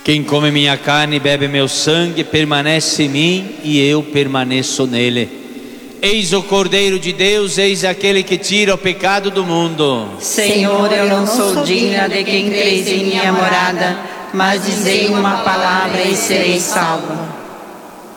Quem come minha carne e bebe meu sangue permanece em mim e eu permaneço nele. Eis o Cordeiro de Deus, eis aquele que tira o pecado do mundo. Senhor, eu não sou digna de que entreis em minha morada, mas dizei uma palavra e serei salvo.